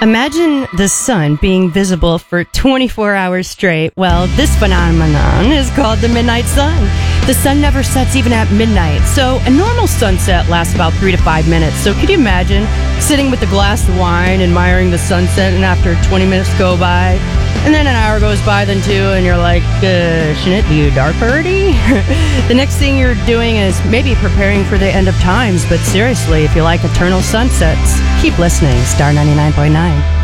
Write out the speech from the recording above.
Imagine the sun being visible for 24 hours straight. Well, this phenomenon is called the midnight sun. The sun never sets even at midnight, so a normal sunset lasts about 3 to 5 minutes. So could you imagine sitting with a glass of wine, admiring the sunset, and after 20 minutes go by, and then an hour goes by then too, and you're like, shouldn't it be dark already? The next thing you're doing is maybe preparing for the end of times, but seriously, if you like eternal sunsets, keep listening. Star 99.9.